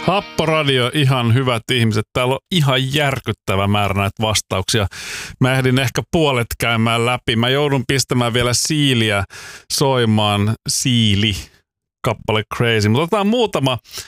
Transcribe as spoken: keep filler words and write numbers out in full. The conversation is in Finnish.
Happoradio, ihan hyvät ihmiset. Täällä on ihan järkyttävä määrä näitä vastauksia. Mä ehdin ehkä puolet käymään läpi. Mä joudun pistämään vielä Siiliä soimaan. Siili, kappale Crazy. Mutta otetaan muutama